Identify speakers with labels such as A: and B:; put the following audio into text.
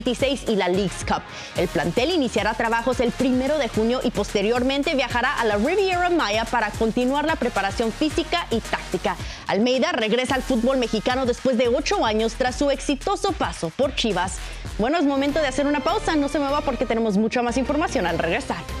A: 26 y la Leagues Cup. El plantel iniciará trabajos el 1 de junio y posteriormente viajará a la Riviera Maya para continuar la preparación física y táctica. Almeida regresa al fútbol mexicano después de 8 años tras su exitoso paso por Chivas. Bueno, es momento de hacer una pausa, no se mueva porque tenemos mucha más información al regresar.